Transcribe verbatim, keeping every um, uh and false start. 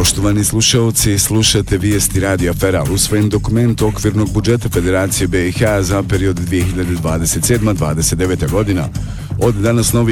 Poštovani slušalci, slušate vijesti Radija Feral, usvojen dokument okvirnog budžeta Federacije B i H za period dvije hiljade dvadeset sedma do dvadeset deveta godina. Od danas novi